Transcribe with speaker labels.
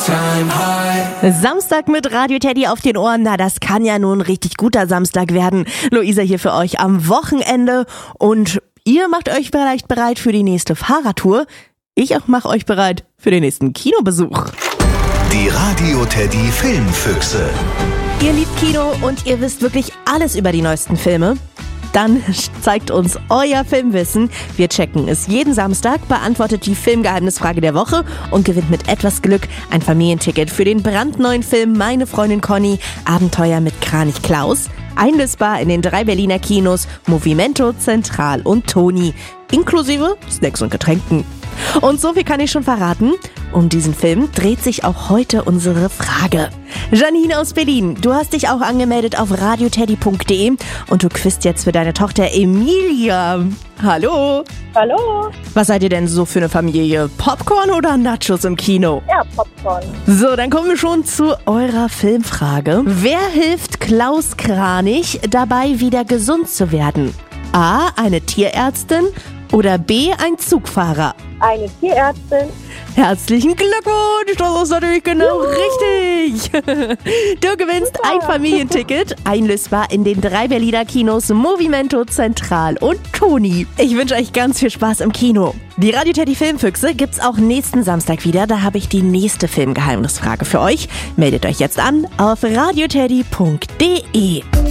Speaker 1: Samstag mit Radio Teddy auf den Ohren, na das kann ja nun ein richtig guter Samstag werden. Luisa hier für euch am Wochenende und ihr macht euch vielleicht bereit für die nächste Fahrradtour. Ich mache euch bereit für den nächsten Kinobesuch.
Speaker 2: Die Radio Teddy Filmfüchse.
Speaker 1: Ihr liebt Kino und ihr wisst wirklich alles über die neuesten Filme? Dann zeigt uns euer Filmwissen. Wir checken es jeden Samstag, beantwortet die Filmgeheimnisfrage der Woche und gewinnt mit etwas Glück ein Familienticket für den brandneuen Film Meine Freundin Conny, Abenteuer mit Kranich Klaus. Einlösbar in den 3 Berliner Kinos Movimento, Zentral und Toni. Inklusive Snacks und Getränken. Und so viel kann ich schon verraten. Um diesen Film dreht sich auch heute unsere Frage. Janine aus Berlin, du hast dich auch angemeldet auf radioteddy.de und du quizzt jetzt für deine Tochter Emilia. Hallo.
Speaker 3: Hallo.
Speaker 1: Was seid ihr denn so für eine Familie? Popcorn oder Nachos im Kino?
Speaker 3: Ja, Popcorn.
Speaker 1: So, dann kommen wir schon zu eurer Filmfrage. Wer hilft Klaus Kranich dabei, wieder gesund zu werden? A, eine Tierärztin oder B, ein Zugfahrer?
Speaker 3: Eine Tierärztin.
Speaker 1: Herzlichen Glückwunsch, das ist natürlich genau richtig. Du gewinnst ein Familienticket, einlösbar in den 3 Berliner Kinos Movimento, Zentral und Toni. Ich wünsche euch ganz viel Spaß im Kino. Die Radio Teddy Filmfüchse gibt's auch nächsten Samstag wieder. Da habe ich die nächste Filmgeheimnisfrage für euch. Meldet euch jetzt an auf radioteddy.de.